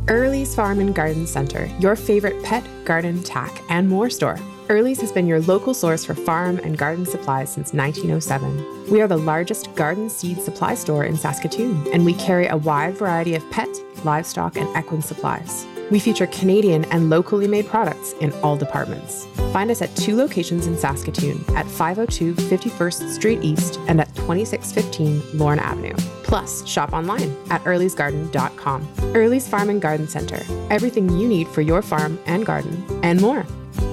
Early's Farm and Garden Center, your favorite pet, garden, tack, and more store. Early's has been your local source for farm and garden supplies since 1907. We are the largest garden seed supply store in Saskatoon, and we carry a wide variety of pet, livestock, and equine supplies. We feature Canadian and locally made products in all departments. Find us at 2 locations in Saskatoon, at 502 51st Street East and at 2615 Lorne Avenue. Plus, shop online at earlysgarden.com. Early's Farm and Garden Center, everything you need for your farm and garden, and more.